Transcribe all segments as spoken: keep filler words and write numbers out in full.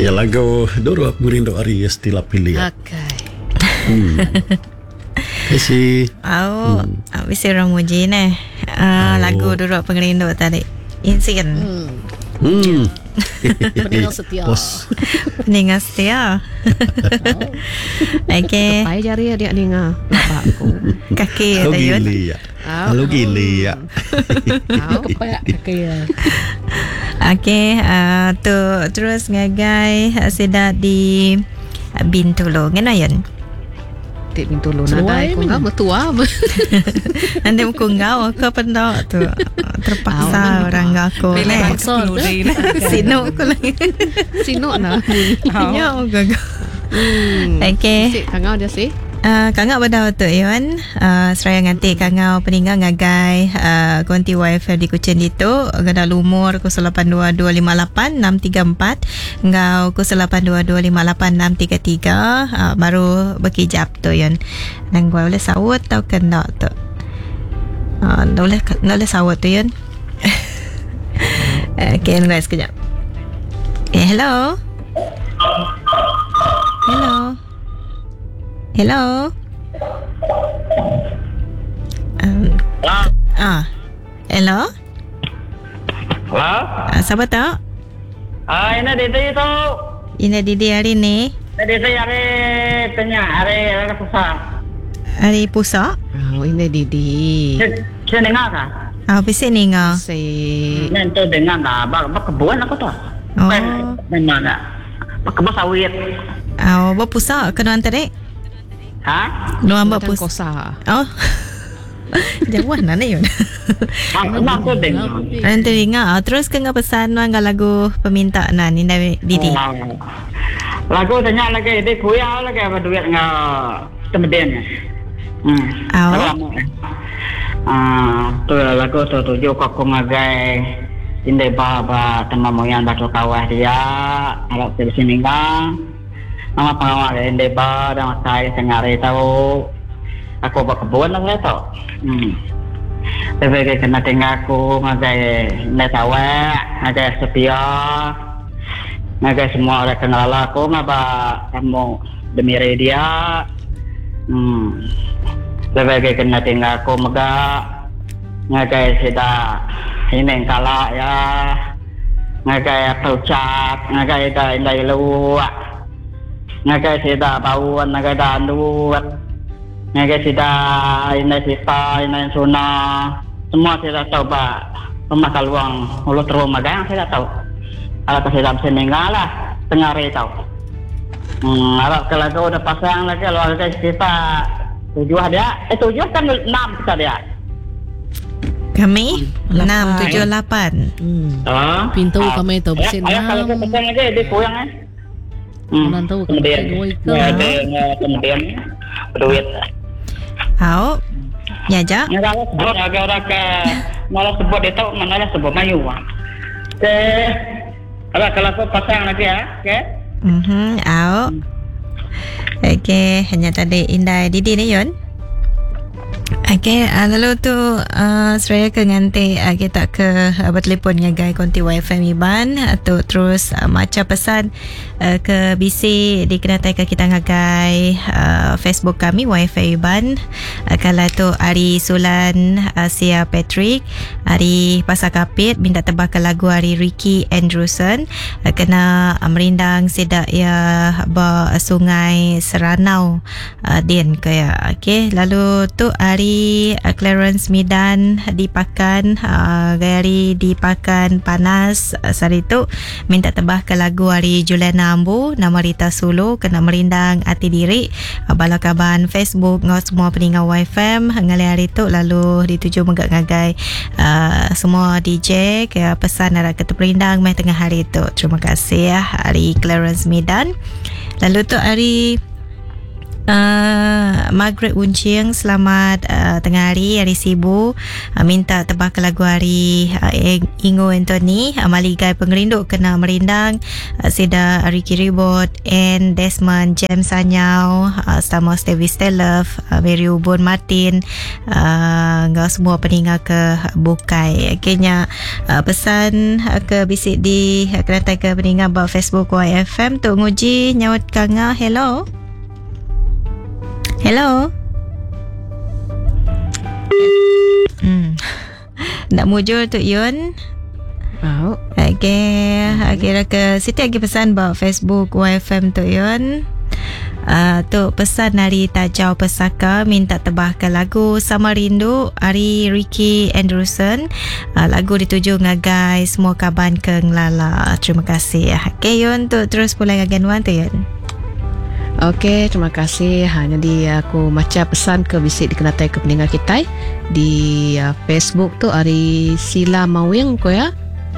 Ya lagu Doro Murindo Ari Estila pilih. Okay. Hmm. Isi. Oh, hmm. Habis orang muji ni. Uh, oh. Lagu Doro Pengerindo tadi. Insiden. Hmm. Hmm. Peninggal setia. Bos. Peninggal setia. Oh. Okay. Kepai jari dia ninga. Bapakku. Kaki Halo ada yun. gili ya. Halo gili ya. Kepai kaki ya. Okay. Uh, tu terus ngagai sedap di Bintulu. Ngena yun? Di Bintulu. Nadai ko nga matua. Nanti mukunggaw ako pendok tu. Terpaksa orang aku ni. Sino ko lang. Sino na. Ya, gagal. Okay. Kangau dia sih. Uh, kangau pada waktu Iwan uh, seraya nganti kangau peninggal ngagai uh, konti wifi di Kuching itu gada lumur ku lapan dua dua lima lapan enam tiga empat ngau ku lapan dua dua lima lapan enam tiga tiga uh, baru berkijap tu Iwan nang gua boleh sawut tau kena tu uh, tak boleh tak boleh sawut tu Iwan. Okay, guys sekejap. Eh, hello. Hello. Hello. Um, ah, hello. Hello. Ah, siapa tu? Ah, ini Didi tu. Ini Didi hari ni. Didi hari tanya hari hari pusat. Hari pusat? Oh, ini Didi. Saya dengar tak? Ah, bisik ni ngah. Si. Nanti dengar tak? Bak bak kebun aku tu. Oh. Memang tak. Bak kebun sawit. Ah, oh, pusat kena antar dek. Ha? Nuan buat pus. Kosa. Oh. Jauh mana ni yun? Memang tu dengar. Nanti dengar. Terus ke ngah pesan nuan ngah lagu permintaan ni dari Didi. Lagu tanya lagi di kuya lagi apa duit ngah temeden ni. Hmm. Oh. Ah, tu lagu tu tu jo kok ngagai indai baba tema moyang batu kawah dia kalau di sini ngah. Nama pengawal indai ba dan saya sengari tahu aku buat kebun lah tau. Hmm. Tapi kena tinggal aku ngagai indai tawa, ngagai setia, ngagai semua orang kenal aku ngaba kamu demi dia. Hmm. Tapi kena tinggal aku mega ngagai sida ini kalah ya, ngagai perucat, ngagai dah indai luak. Ngagai sida bauan, ngagai danduat, ngagai sida ini sita, ini suna, semua saya tahu pak. Pemakai luang, mulut rumah gang saya tahu. Kalau saya dapat senengah lah, tengah hari tahu. Hmm, kalau kalau kau udah pasang lagi, kalau ada kita tujuh dia, eh tujuh kan enam kita dia. Kami enam tujuh lapan. Ah, pintu kami tu bersih. Ayah kalau kau pasang lagi, dia kurang eh. Hmm. Tahu kemudian ada kemudian duit. Hau, ya ja. Kalau sebut agak-agak ke malah sebut itu mana lah sebut mayu. Okay, kalau kalau kau pasang lagi ya, okay. Mhm, hau. Okay, hanya tadi Indai Didi ni Yon. Okay, uh, lalu tu uh, seraya ke nganti uh, kita ke uh, bertelefon ngagai konti wifi Miban atau terus uh, macam pesan uh, ke B C di kenatai ke kita ngagai uh, Facebook kami wifi Miban. Uh, kalau tu Ari Sulan Asia uh, Patrick, Ari Pasar Kapit minta tebak ke lagu Ari Ricky Andrewson uh, kena uh, merindang sedak ya ba sungai Seranau uh, din kaya. Okay, lalu tu Ari Clarence Midan dipakan uh, Gary dipakan panas uh, sari tu minta tebah ke lagu hari Juliana Ambu nama Rita Sulu kena merindang hati diri uh, balakaban Facebook ngau semua peninggal Y F M ngali hari tu lalu dituju megak ngagai uh, semua D J ke pesan ada kata perindang mai tengah hari tu. Terima kasih ya hari Clarence Midan. Lalu tu hari Uh, Margaret Wuncing, selamat uh, tengah hari, hari Sibu. Uh, minta tebak ke lagu hari uh, Ingo Anthony, uh, Maligai Pengerinduk Kena Merindang, uh, Seda Ricky Ribot and Desmond James Sanyau, uh, Stamos Davis Love, uh, Mary Ubon Martin, uh, ngau semua peninggal ke Bukai. Akhirnya uh, pesan uh, ke bisik di uh, kerantai ke peninggal bawah Facebook Y F M. Tok Nguji nyaut kanga. Hello. Hello. Hmm. Nak mujur Tok Yun. Wow. Okay. Kira ke Siti lagi pesan bawa Facebook Y F M Tok Yun. Uh, Tok pesan hari Tajau Pesaka, minta tebah ke lagu Sama Rindu hari Ricky Anderson. Uh, lagu dituju ngagai semua kaban ke Ngelala. Terima kasih. Okay Yun, Tok terus pulai ngagan wan Tok Yun. Okey, terima kasih. Ha, jadi aku macam pesan ke bisik dikenatai ke pendengar kita di uh, Facebook tu hari Sila Mawing ko ya.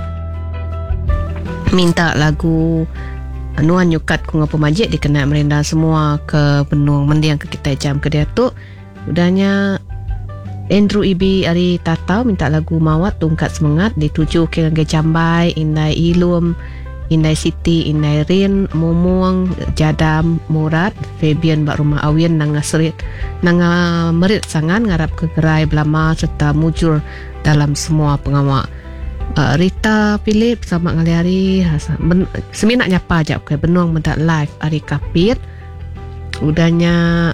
Minta lagu Nuan Nyukat ku ngapa majik dikenal merendang semua ke penuang mendiang ke kita jam ke dia tu. Udahnya Andrew Ibi hari Tatau minta lagu Mawat Tungkat Semangat dituju ke Ngai Jambai, Indai Ilum, Indai Siti, Indai Rin, Momong, Jadam, Murad, Fabian Bak Rumah Awin, Nanga Serit, Nanga Merit Sangan, Ngarap ke Gerai Belama serta mujur dalam semua pengawak. Uh, Rita Philip sama ngali hari ben, semi nak nyapa jap ke benuang mendak live hari Kapit. Udahnya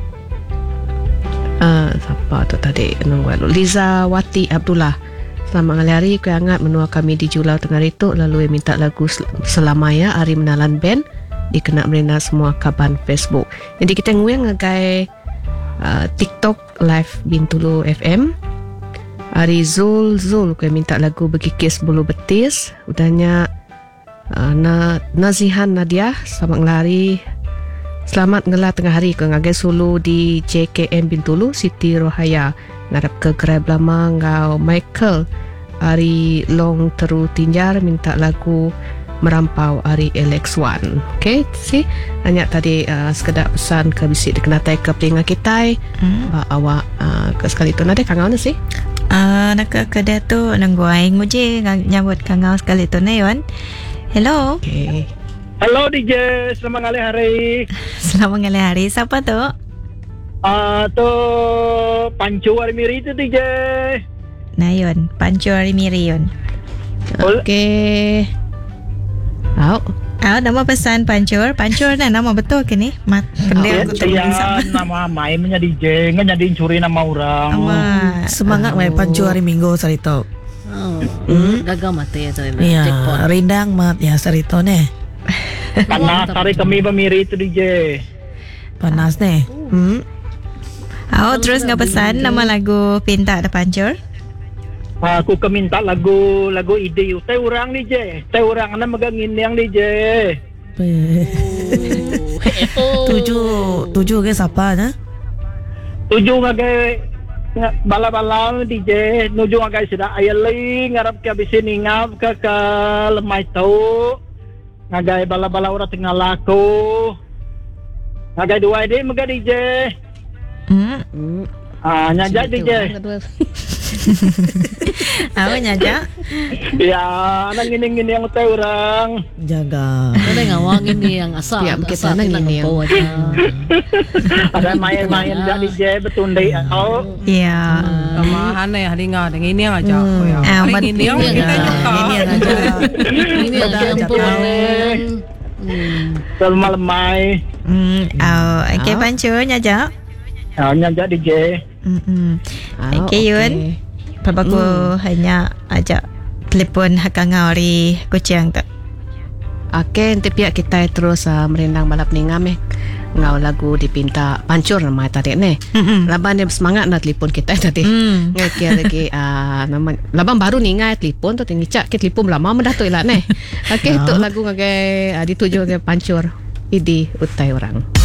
uh, siapa tu tadi nunggu Liza Wati Abdullah. Selamat ngali hari ku angat menua kami di Julau Tengah Rituk lalu minta lagu Selamaya hari Menalan Band dikena merena semua kaban Facebook. Jadi kita nguang ngagai uh, TikTok live Bintulu F M. Hari Zul Zul ku minta lagu Berkikis Bulu Betis. Udahnya uh, na, Nazihan Nadia selamat ngelari. Selamat ngelah tengah hari ku ngagai Sulu di J K M Bintulu Siti Rohaya. Ngarap ke Gerai Belama ngau Michael hari Long Teru Tinjar minta lagu Merampau hari Alex One. Okay, si hanya tadi uh, sekedar pesan ke bisik dikenatai ke pendengar kita. Hmm. Uh, awak uh, ke sekali tu nade kangau na si? Uh, nak ke kedai tu nanggu aing muji nyambut kangau sekali tu na yon. Hello. Okay. Hello D J, selamat ngali hari. Selamat ngali hari. Siapa tu? Ah, uh, tu Pancu Arimiri tu D J. Nah yon, Pancu Arimiri yon. Okay. Au. Au, nama pesan Pancur. Pancur dah nama betul ke ni? Mat, pendek aku tengok sama. Nama main punya D J, enggak jadi curi nama orang. Ama. Semangat main Pancu hari Minggu sarito. Oh. Hmm? Gagal mata ya tadi. Ya, rindang mat ya sarito ne. Panas hari kami Bamiri tu D J. Panas ne. Hmm. Au, terus ngah pesan nama lagu pinta ada Pancur. Aku ke minta lagu lagu ide you. Teh orang D J. Teh orang ana megangin yang D J. Tujuh tujuh ke siapa na? Tujuh ngagai bala-bala D J. Nuju ngagai sudah ayali ngarap ke abis ini ngap ke ke lemai tau. Ngagai bala-bala orang tengah laku. Ngagai dua ide mega D J. Hmm. Ah, nyajak D J. Awak nyajak? Ya, nang ngini-ngini yang teh orang. Jaga. Ada ngawang ini yang asal. Tiap kita nang ini yang. Ada main-main jak D J betul deh. Oh. Ya. Sama Hana ya dengar dengan ini yang aja. Oh ya. Hari ini yang kita nyuka. Ini yang aja. Ini yang campur. Selamat lemai. Hmm. Oh, okey Pancur nyajak. Ah, nyajak D J. Hmm. Okey Yun. Papa aku mm. hanya ajak telefon hakangau hari kucing tak. Okey, nanti pihak kita terus uh, merendang balap ningam eh. Ngau lagu dipinta Pancur nama tadi ni. Mm-hmm. Laban dia semangat nak telefon kita tadi. Mm. Ngai lagi uh, nama laban baru ni ngai telefon tu tinggi cak kita telefon lama mendah tu ilah ni. Okey, tu lagu ngagai uh, dituju ke Pancur. Idi utai orang.